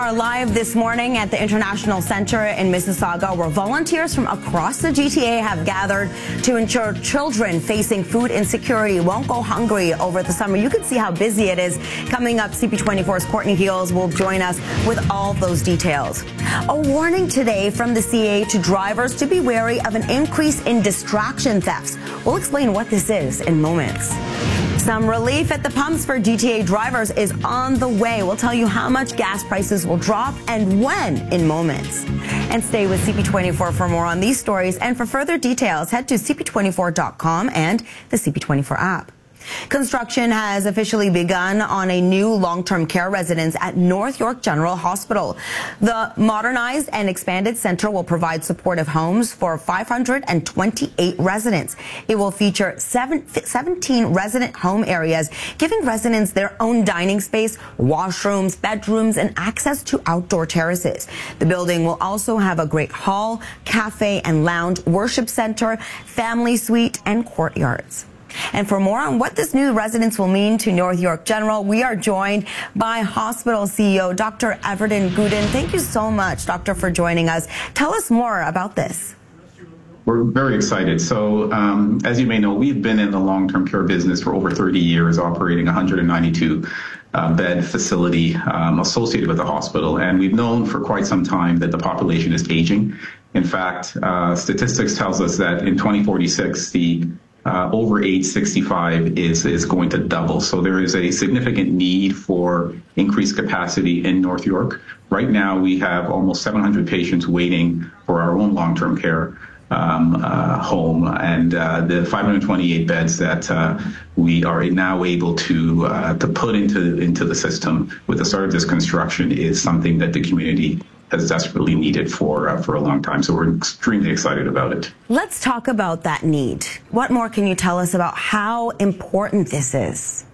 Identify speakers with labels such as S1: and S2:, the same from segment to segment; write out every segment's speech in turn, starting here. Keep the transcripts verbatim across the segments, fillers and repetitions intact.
S1: are live this morning at the International Center in Mississauga, where volunteers from across the G T A have gathered to ensure children facing food insecurity won't go hungry over the summer. You can see how busy it is. Coming up, C P twenty-four's Courtney Heels will join us with all those details. A warning today from the C A to drivers to be wary of an increase in distraction thefts. We'll explain what this is in moments. Some relief at the pumps for G T A drivers is on the way. We'll tell you how much gas prices will drop and when in moments. And stay with C P twenty-four for more on these stories. And for further details, head to C P twenty-four dot com and the C P twenty-four app. Construction has officially begun on a new long-term care residence at North York General Hospital. The modernized and expanded center will provide supportive homes for five hundred twenty-eight residents. It will feature seven, seventeen resident home areas, giving residents their own dining space, washrooms, bedrooms, and access to outdoor terraces. The building will also have a great hall, cafe and lounge, worship center, family suite, and courtyards. And for more on what this new residence will mean to North York General, we are joined by hospital C E O Doctor Everton Gooden. Thank you so much, Doctor, for joining us. Tell us more about this.
S2: We're very excited. So, um, as you may know, we've been in the long-term care business for over thirty years, operating one hundred ninety-two uh, bed facility um, associated with the hospital. And we've known for quite some time that the population is aging. In fact, uh, statistics tells us that in twenty forty-six, the Uh, over age sixty-five is, is going to double. So there is a significant need for increased capacity in North York. Right now, we have almost seven hundred patients waiting for our own long-term care um, uh, home. And uh, the five hundred twenty-eight beds that uh, we are now able to uh, to put into, into the system with the start of this construction is something that the community has desperately needed for uh, for a long time. So we're extremely excited about it.
S1: Let's talk about that need. What more can you tell us about how important this is?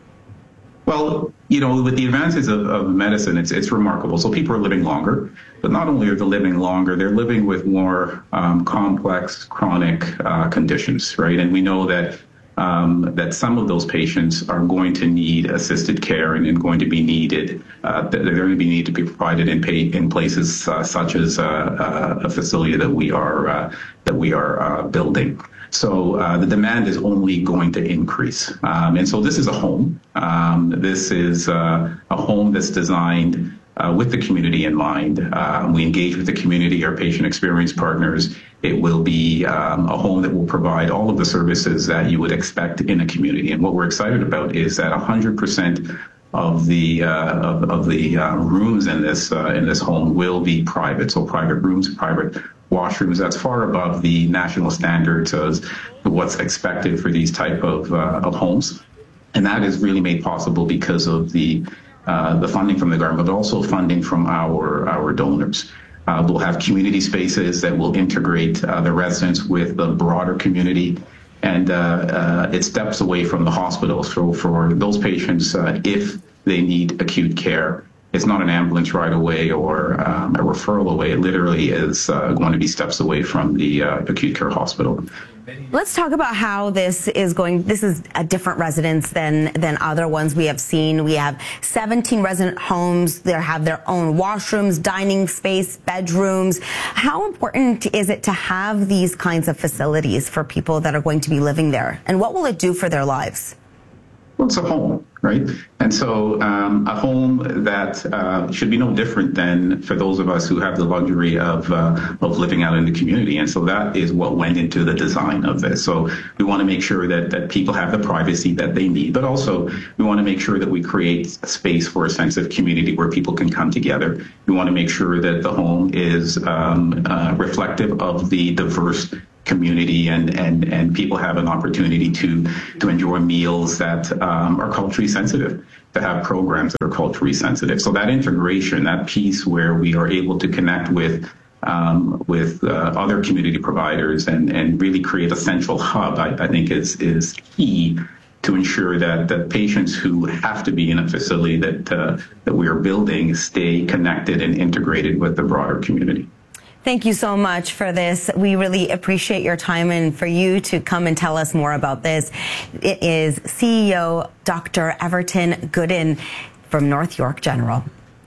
S2: Well, you know, with the advances of, of medicine, it's it's remarkable. So people are living longer, but not only are they living longer, they're living with more um, complex chronic uh, conditions, right? And we know that Um, that some of those patients are going to need assisted care and, and going to be needed. Uh, they're going to be need to be provided in pay, in places uh, such as uh, uh, a facility that we are uh, that we are uh, building. So uh, the demand is only going to increase, um, and so this is a home. Um, this is uh, a home that's designed Uh, with the community in mind. Uh, we engage with the community, our patient experience partners. It will be um, a home that will provide all of the services that you would expect in a community. And what we're excited about is that one hundred percent of the uh, of, of the uh, rooms in this uh, in this home will be private. So private rooms, private washrooms. That's far above the national standards of what's expected for these type of uh, of homes. And that is really made possible because of the Uh, the funding from the government, but also funding from our our donors. Uh, we'll have community spaces that will integrate uh, the residents with the broader community, and uh, uh, it steps away from the hospital. So for those patients, uh, if they need acute care, it's not an ambulance ride away or um, a referral away. It literally is uh, going to be steps away from the uh, acute care hospital.
S1: Let's talk about how this is going. This is a different residence than than other ones we have seen. We have seventeen resident homes. They have their own washrooms, dining space, bedrooms. How important is it to have these kinds of facilities for people that are going to be living there? And what will it do for their lives?
S2: Well, it's a home, right? And so um, a home that uh, should be no different than for those of us who have the luxury of uh, of living out in the community. And so that is what went into the design of this. So we want to make sure that, that people have the privacy that they need, but also we want to make sure that we create a space for a sense of community where people can come together. We want to make sure that the home is um, uh, reflective of the diverse community and, and, and people have an opportunity to, to enjoy meals that um, are culturally sensitive, to have programs that are culturally sensitive. So that integration, that piece where we are able to connect with um, with uh, other community providers and, and really create a central hub, I, I think is, is key to ensure that the patients who have to be in a facility that, uh, that we are building stay connected and integrated with the broader community.
S1: Thank you so much for this. We really appreciate your time and for you to come and tell us more about this. It is C E O Doctor Everton Gooden from North York General.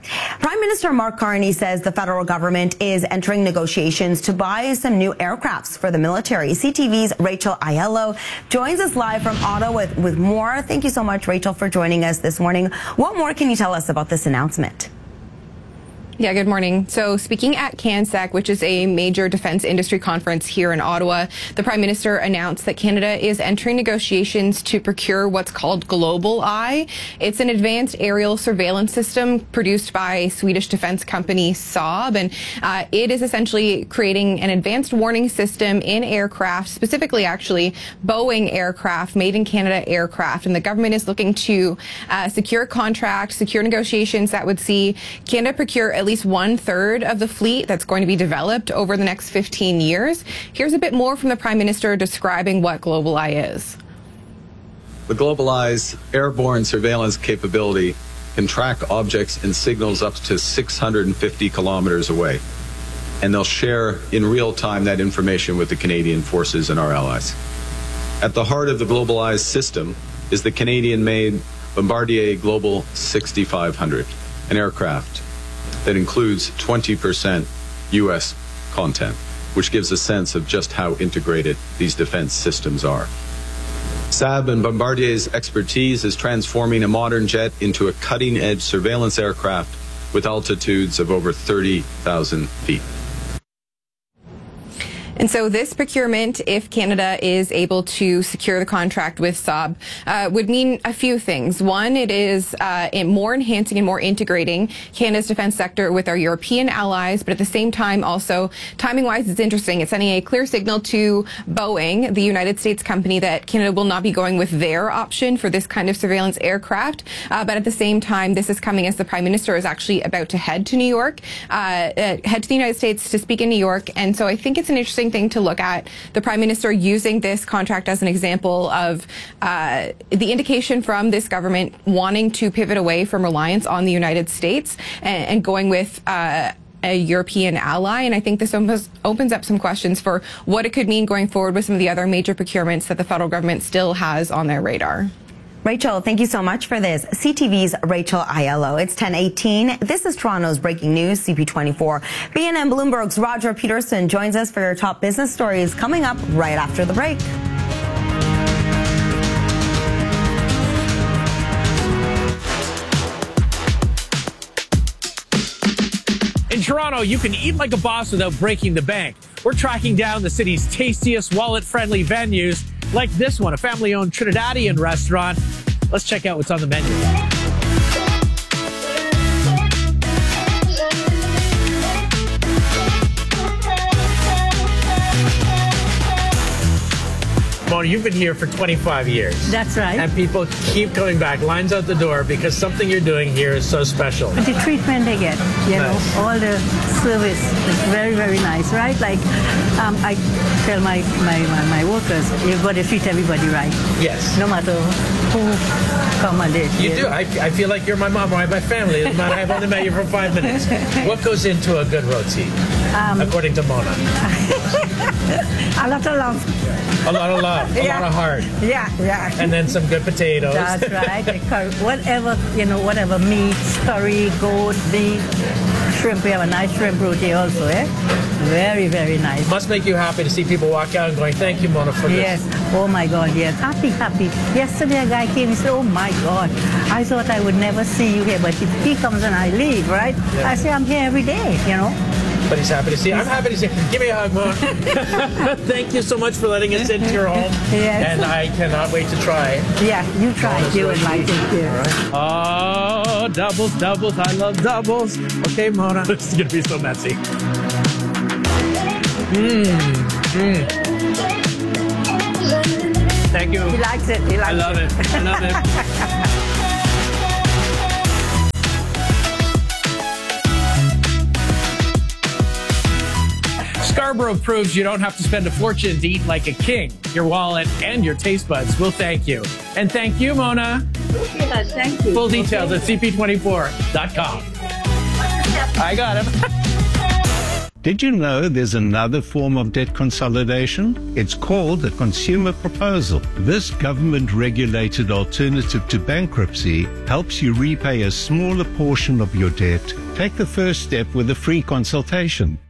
S1: Prime Minister Mark Carney says the federal government is entering negotiations to buy some new aircrafts for the military. C T V's Rachel Aiello joins us live from Ottawa with, with more. Thank you so much, Rachel, for joining us this morning. What more can you tell us about this announcement?
S3: Yeah, good morning. So speaking at CANSEC, which is a major defense industry conference here in Ottawa, the Prime Minister announced that Canada is entering negotiations to procure what's called Global Eye. It's an advanced aerial surveillance system produced by Swedish defense company Saab, and uh, it is essentially creating an advanced warning system in aircraft, specifically actually Boeing aircraft, made in Canada aircraft. And the government is looking to uh, secure a contract, secure negotiations that would see Canada procure at least one third of the fleet that's going to be developed over the next fifteen years. Here's a bit more from the Prime Minister describing what Global Eye is.
S4: The Global Eye's airborne surveillance capability can track objects and signals up to six hundred fifty kilometers away. And they'll share in real time that information with the Canadian forces and our allies. At the heart of the Global Eye's system is the Canadian-made Bombardier Global sixty-five hundred, an aircraft that includes twenty percent U S content, which gives a sense of just how integrated these defense systems are. Saab and Bombardier's expertise is transforming a modern jet into a cutting-edge surveillance aircraft with altitudes of over thirty thousand feet.
S3: And so this procurement, if Canada is able to secure the contract with Saab, uh, would mean a few things. One, it is uh, more enhancing and more integrating Canada's defense sector with our European allies, but at the same time also, timing-wise, it's interesting. It's sending a clear signal to Boeing, the United States company, that Canada will not be going with their option for this kind of surveillance aircraft. Uh, but at the same time, this is coming as the Prime Minister is actually about to head to New York, uh, uh, head to the United States to speak in New York. And so I think it's an interesting thing to look at, the Prime Minister using this contract as an example of uh, the indication from this government wanting to pivot away from reliance on the United States and, and going with uh, a European ally. And I think this almost opens up some questions for what it could mean going forward with some of the other major procurements that the federal government still has on their radar.
S1: Rachel, thank you so much for this. C T V's Rachel Aiello. It's ten eighteen. This is Toronto's breaking news, C P twenty-four. B N N Bloomberg's Roger Peterson joins us for your top business stories coming up right after the break.
S5: In Toronto, you can eat like a boss without breaking the bank. We're tracking down the city's tastiest wallet-friendly venues, like this one, a family-owned Trinidadian restaurant. Let's check out what's on the menu. Mona, you've been here for twenty-five years.
S6: That's right.
S5: And people keep coming back, lines out the door, because something you're doing here is so special.
S6: The treatment they get, you
S5: Nice.
S6: know, all the service is very, very nice, right? Like, um, I tell my, my, my, my workers, you've got to treat everybody right.
S5: Yes.
S6: No matter who come and they.
S5: You do. I, I feel like you're my mom or my family. I've only met you for five minutes. What goes into a good roti,
S6: Um,
S5: according to Mona?
S6: A lot of love.
S5: A lot of love, a
S6: Yeah.
S5: lot of heart,
S6: Yeah, yeah.
S5: and then some good potatoes.
S6: That's right. The curry, whatever, you know, whatever meats, curry, goat, beef, shrimp. We have a nice shrimp roti also, eh? Very, very nice.
S5: Must make you happy to see people walk out and going, thank you, Mona, for
S6: Yes.
S5: this.
S6: Oh my God, yes. Happy, happy. Yesterday a guy came and said, oh my God, I thought I would never see you here, but if he comes and I leave, right?
S5: Yeah.
S6: I say I'm here every day, you know.
S5: But he's happy to see you. I'm happy to see you. Give me a hug, Mona. Thank you so much for letting us into your home.
S6: Yes.
S5: And I cannot wait to try.
S6: Yeah, you try.
S5: Mona's
S6: You would
S5: recipe.
S6: like it, too.
S5: Oh, doubles, doubles. I love doubles. Okay, Mona. This is going to be so messy. Mmm. Mmm. Thank you.
S6: He likes it. He likes
S5: I love it. I love it. Scarborough proves you don't have to spend a fortune to eat like a king. Your wallet and your taste buds will thank you. And thank you, Mona.
S6: Yes, thank you.
S5: Full details at C P twenty-four dot com. I got him.
S7: Did you know there's another form of debt consolidation? It's called a consumer proposal. This government-regulated alternative to bankruptcy helps you repay a smaller portion of your debt. Take the first step with a free consultation.